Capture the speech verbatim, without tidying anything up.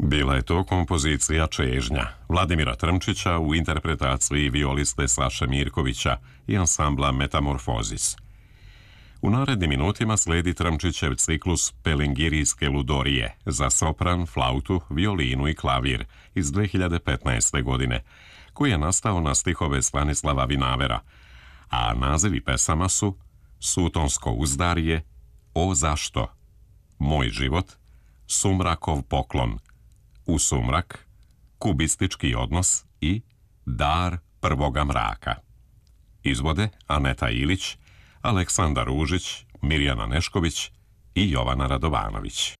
Bila je to kompozicija Čežnja Vladimira Trmčića u interpretaciji violiste Saše Mirkovića i ansambla Metamorfozis. U narednim minutima slijedi Trmčićev ciklus Pelingirijske ludorije za sopran, flautu, violinu i klavir iz dvije hiljade petnaeste. godine, koji je nastao na stihove Stanislava Vinavera, a nazivi pesama su Sutonsko uzdarje, O zašto, Moj život, Sumrakov poklon, U sumrak, Kubistički odnos i Dar prvoga mraka. Izvode Aneta Ilić, Aleksandar Ružić, Mirjana Nešković i Jovana Radovanović.